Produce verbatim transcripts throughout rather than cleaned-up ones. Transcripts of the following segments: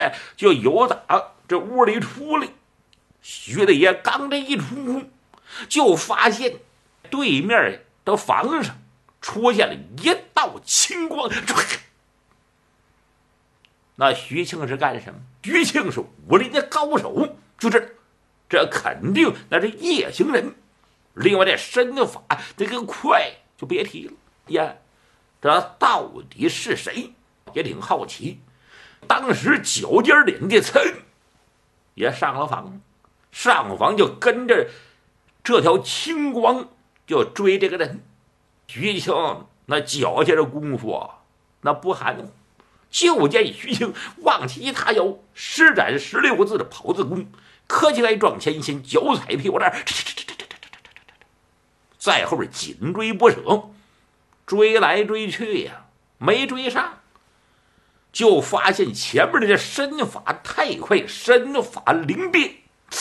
哎，就由打这屋里出来。徐大爷刚这一出屋，就发现对面的房上出现了一道青光。那徐庆是干什么？徐庆是武林的高手，就这这肯定那是夜行人。另外这身法这个快就别提了呀，这到底是谁也挺好奇。当时脚尖脸的噌也上了房，上房就跟着这条青光就追这个人。徐庆那脚尖的功夫啊，那不含糊，就见徐庆往起一踏腰，施展十六字的跑字功，磕起来撞前心，脚踩屁股蛋，在后边紧追不舍，追来追去呀，没追上。就发现前面的这身法太快，身法灵便。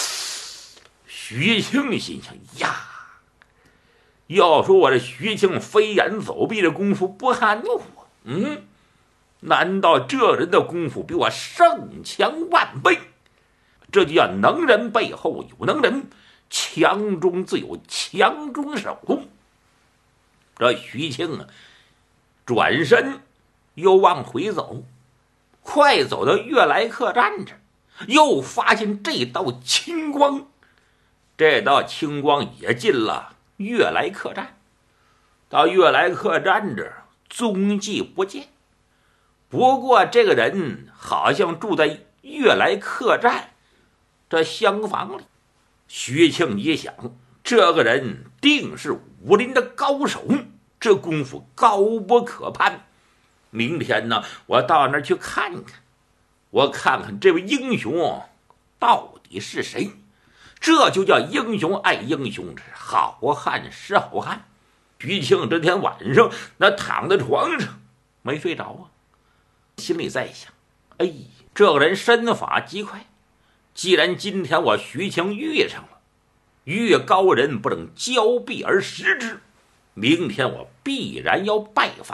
徐庆心想呀，要说我这徐庆飞檐走壁的功夫不含糊，嗯，难道这人的功夫比我胜强万倍？这就叫能人背后有能人，强中自有强中手。这徐庆啊，转身又往回走，快走到悦来客栈这，又发现这道青光。这道青光也进了悦来客栈，到悦来客栈这儿踪迹不见。不过这个人好像住在悦来客栈这厢房里。徐庆一想，这个人定是武林的高手，这功夫高不可攀。明天呢，我到那儿去看看，我看看这位英雄到底是谁。这就叫英雄爱英雄，好汉是好汉。徐庆这天晚上那躺在床上没睡着啊，心里在想，哎，这个人身法极快，既然今天我徐庆遇上了，遇高人不能交臂而食之，明天我必然要拜访。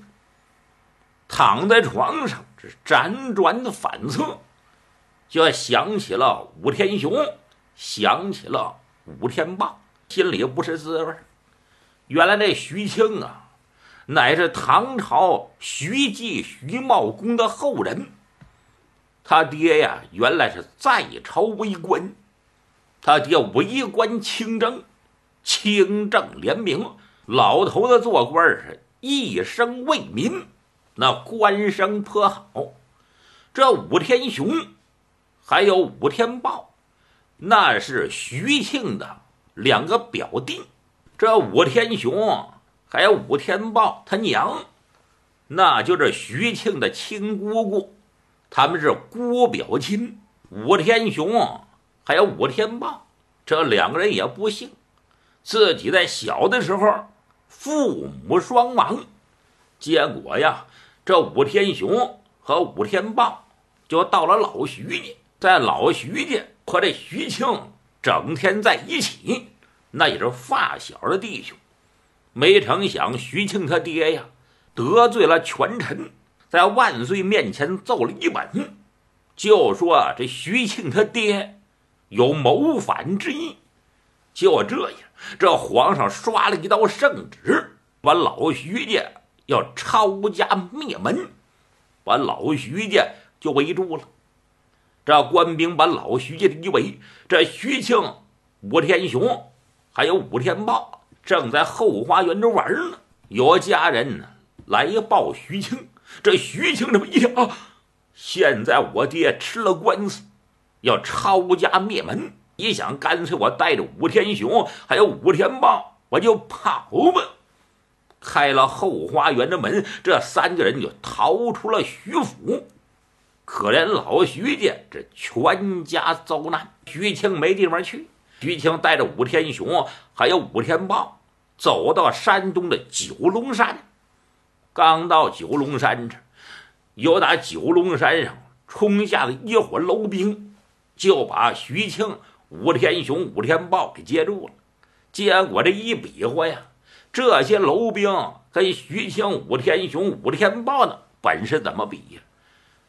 躺在床上是辗转的反侧，就要想起了武天雄，想起了武天豹，心里不是滋味。原来这徐庆啊，乃是唐朝徐继徐茂公的后人。他爹呀，原来是在朝为官，他爹为官清正，清正廉明，老头子做官是一生为民，那官声颇好。这武天雄还有武天豹，那是徐庆的两个表弟。这武天雄还有武天豹他娘，那就是徐庆的亲姑姑，他们是姑表亲。武天雄还有武天豹这两个人也不幸，自己在小的时候父母双亡，结果呀，这武天雄和武天豹就到了老徐家，在老徐家和这徐庆整天在一起，那也是发小的弟兄。没成想徐庆他爹呀得罪了权臣，在万岁面前奏了一本，就说这徐庆他爹有谋反之意。就这样，这皇上刷了一道圣旨，把老徐家要抄家灭门，把老徐家就围住了。这官兵把老徐家一围，这徐庆、武天雄还有武天豹正在后花园中玩呢。有家人呢来报徐庆，这徐庆这么一想啊，现在我爹吃了官司，要抄家灭门，一想干脆我带着武天雄还有武天豹我就跑吧。开了后花园的门，这三个人就逃出了徐府。可怜老徐家这全家遭难，徐庆没地方去。徐庆带着武天雄还有武天豹走到山东的九龙山。刚到九龙山这，有打九龙山上冲下的一伙楼兵，就把徐庆、武天雄、武天豹给接住了。结果这一比划呀，这些楼兵跟徐庆、武天雄、武天豹呢本事怎么比呀？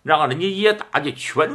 让人家爷打的拳